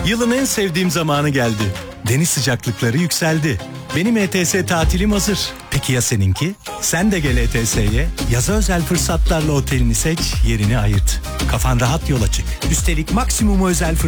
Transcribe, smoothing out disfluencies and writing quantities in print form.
Yılın en sevdiğim zamanı geldi. Deniz sıcaklıkları yükseldi. Benim ETS tatilim hazır. Peki ya seninki? Sen de gel ETS'ye. Yaza özel fırsatlarla otelini seç, yerini ayırt. Kafan rahat yola çık. Üstelik maksimum özel